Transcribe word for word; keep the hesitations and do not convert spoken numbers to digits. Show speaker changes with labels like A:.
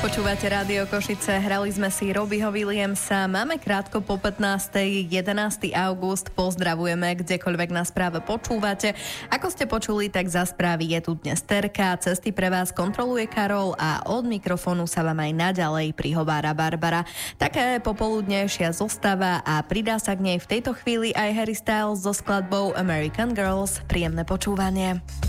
A: Počúvate Rádio Košice, hrali sme si Robbieho Williamsa, máme krátko po pätnástej, jedenásteho august, pozdravujeme, kdekoľvek nás práve počúvate. Ako ste počuli, tak za správy je tu dnes Terka, cesty pre vás kontroluje Karol a od mikrofónu sa vám aj naďalej prihovára Barbara. Taká popoludnejšia zostava a pridá sa k nej v tejto chvíli aj Harry Styles so skladbou American Girls. Príjemné počúvanie.